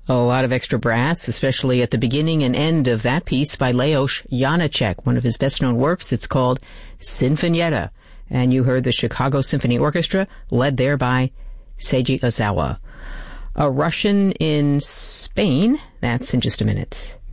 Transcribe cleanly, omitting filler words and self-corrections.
A lot of extra brass, especially at the beginning and end of that piece by Leos Janáček, one of his best-known works. It's called Sinfonietta. And you heard the Chicago Symphony Orchestra, led there by Seiji Ozawa. A Russian in Spain, that's in just a minute.